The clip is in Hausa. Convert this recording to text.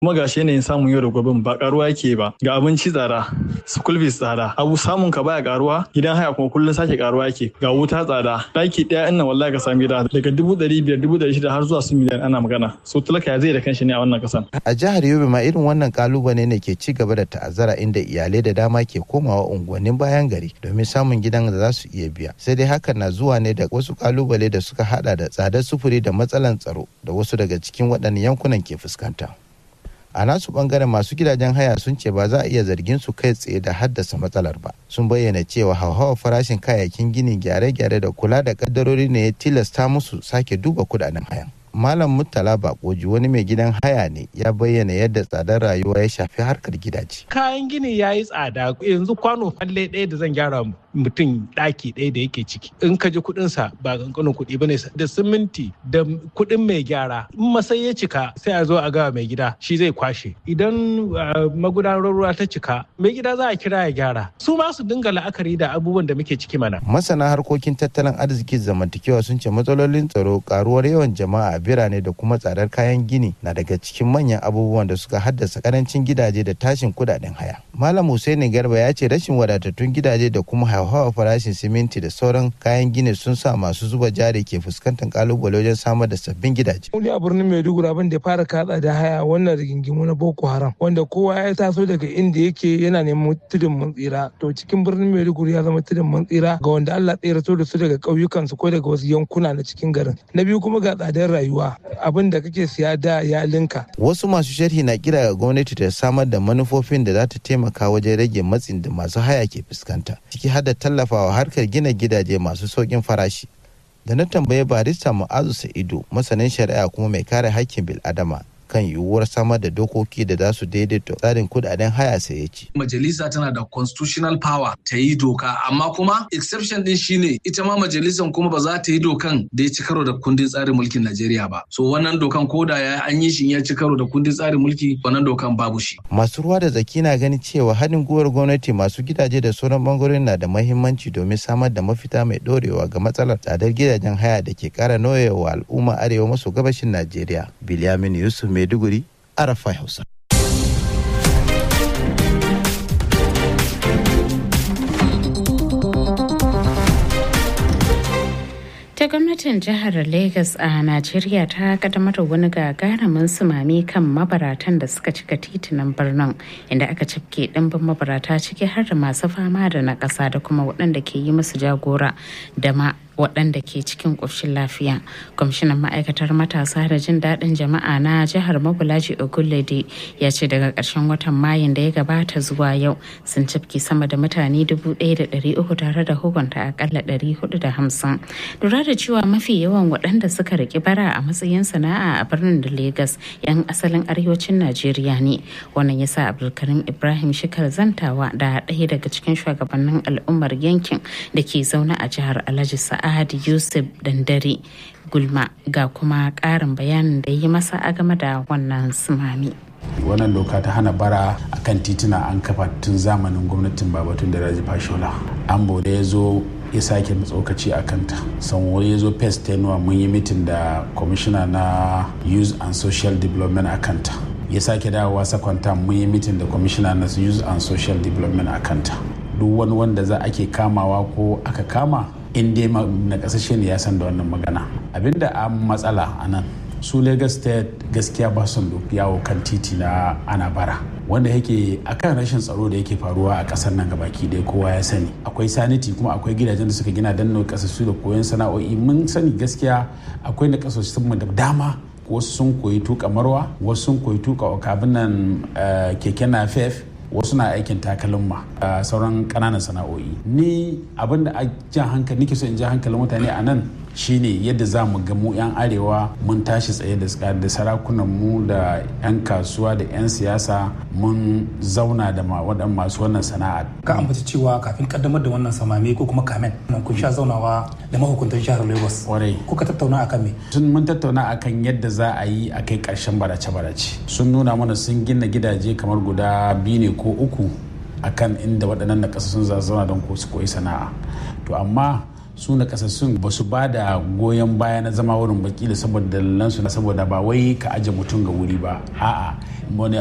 kuma gashi yanayin samun yau da gobe ba karuwa yake ba, ga abinci tsada, school fees tsada, abu samun ka baya karuwa, gidan haya kuma kullun sake karuwa yake, ga wuta tsada, daki daya innan wallahi ka sami gida daga 500,000 600,000 har zuwa su miliyan ana magana. So talaka zai da kanshi ne a wannan kasan. A jihar Yobe ma irin wannan kalubale ne ke ci gaba da ta'azzara, inda iyalai da dama ke komawa unguwannin bayan gari domin samun gidan da za su iya biya. Sai dai hakan na zuwa ne da wasu kalubale da suka hada da tsadar sufuri da matsalan tsaro da wasu daga cikin waɗannan yankunan ke fuskanta. A nasu bangaren masu gidajen haya sun ce ba za a iya zargin su kai tsaye da haddasa matsalar ba. Sun bayyana cewa hauhawar farashin kayayyakin gini, gyare-gyare da kula da kaddarori ne ya tilasta musu sake duba kudaden hayan. Malam Murtala Bakoji wani mai gidan haya ne ya bayyana yadda tsadar rayuwa ya shafi harkar gidaje. Kayan gini ya yi tsada, yanzu kwano falle ɗaya da zan gyara mutum ɗaki ɗaya da yake ciki. In ka ji kuɗinsa ba ƙanƙanin kuɗi ba ne, da siminti da kuɗin mai gyara. In masai ya cika sai a zo a gawa mai gida shi zai kwashe. Idan magudanar ruwa ta cika mai gida za a kira ya gyara. Su ma su dinga la'akari da abubuwan da muke ciki mana. Masana harkokin tattalin arziki zamantakewa sun ce matsalolin tsaro, karuwar yawan jama'a a birane da kuma tsadar kayan gini na daga cikin manyan abubuwan da suka haddasa karancin gidaje da tashin kudaden haya. Malam Hussaini Garba ya ce rashin wadatattun gidaje da kuma hauhawar farashin siminti da sauran kayan gini sun sa masu zuba jari ke fuskantar kalubale wajen samar da sabbin gidaje. Wani a birnin Maiduguri abin da ya fara katsa da haya wannan rigingimu na Boko Haram, wanda kowa ya taso daga inda yake yana neman tudun mun tsira. To cikin birnin Maiduguri ya zama tudun mun tsira ga wanda Allah tsirato da su daga ƙauyukansu ko daga wasu yankuna na cikin garin. Na biyu kuma ga tsadar rayuwa, abin da kake siya da ya linka. Wasu masu sharhi na kira ga gwamnati ta samar da manufofin da za ta taimaka wajen rage matsin da masu haya ke fuskanta, ciki har da tallafawa harkar gina gidaje masu sauƙin farashi. Da na tambaye barista Mu'azu Sa'idu, masanin shari'a kuma mai kare haƙƙin bil'adama, kan yiwuwar samar da dokoki da za su daidaita tsarin kudaden haya, sai ya ce. Majalisa tana da constitutional power ta yi doka, amma kuma exception din shine ita ma majalisan kuma ba za ta yi dokan da ya ci karo da kundin tsarin mulkin Najeriya ba. So wannan dokan koda ya an yi shi ya ci karo da kundin tsarin mulki, wannan dokan babu shi. Masu ruwa da tsaki na ganin cewa haɗin gwiwar gwamnati, masu gidaje da sauran bangarorin na da mahimmanci domin samar da mafita mai ɗorewa ga matsalar tsadar gidajen haya da ke ƙara nauyewa al'umma arewa maso gabashin Najeriya. Bilyamin Yusuf Maiduguri, Arafai Hausa. Ta gwamnatin jihar Legas a Najeriya ta kaddamar da wani gagarumin sumame kan mabaratan da suka cika titunan birnin, inda aka cafke ɗimbin mabarata ciki har da masu fama da na ƙasa da kuma waɗanda ke yi musu jagora da ma waɗanda ke cikin ƙoshin lafiya. Kwamishinan ma'aikatar matasa da jin daɗin jama'a na jihar Mabulaji Ogunlede ya ce daga ƙarshen watan Mayun da ya gabata zuwa yau sun cafke sama da mutane 1,300 tare da hukunta akalla 450. Lura da cewa mafi yawan waɗanda suka riƙi bara a matsayin sana'a a birnin da Legas 'yan asalin arewacin Najeriya ne. Wannan ya sa Abdulkarim Ibrahim Shikar zantawa da ɗaya daga cikin shugabannin al'ummar yankin da ke zaune a jihar Alhaji Sa'ad Yusuf Dandare Gulma, ga kuma ƙarin bayanin da yi masa a game da wannan sumami. Wannan doka ta hana bara a kan tituna an kafa tun zamanin gwamnatin Babatun da Raji Fashola. Ambo da ya zo ya sake tsokaci a kanta. Sanwó-Olu ya zo Pest Tenuwa, mun yi mitin da kwamishina na Youth and Social Development a kanta. Ya sake dawowa Sakwanta, mun yi mitin da kwamishina na Youth and Social Development a kanta. Duk wani wanda za ake kamawa ko aka kama, in dai na kasashe ne ya san da wannan magana. Abinda a matsala a nan, su Lagos State gaskiya ba son yawo kan titi na ana bara, wanda yake akan rashin tsaro da yake faruwa a kasar nan gabaki ɗaya kowa ya sani. Akwai saniti kuma akwai gidajen da suka gina don kasassu da koyon sana'o'i. Mun sani gaskiya akwai na kasassu da dama, wasu sun koyi tuka marwa, wasu sun koyi tuka kabinan keke napep, wasu na aikin takalma a sauran ƙananan sana'o'i. Ni abinda a jan hankali nake so in ja hankalin mutane a nan shine yadda za mu ga mu 'yan arewa mun tashi tsaye da sarakunan mu da 'yan kasuwa da 'yan siyasa mun zauna da waɗannan masu wannan sana'a. Ka ambaci cewa kafin kaddamar da wannan samame ko kuma kamen kun sha zaunawa da mahukuntan jihar Lagos. Kwarai. Kuka tattauna akan me? Mun tattauna akan yadda za a yi a kai ƙarshen barace-barace. Sun nuna mana sun gina gidaje kamar guda 2 ne ko 3 akan inda waɗannan na ƙasa sun zauna don ko su koyi sana'a. To amma su na kasassun ba su ba da goyon baya na zama wurin bakila saboda dalilansu na saboda ba wai ka aje mutum ga wuri ba a'a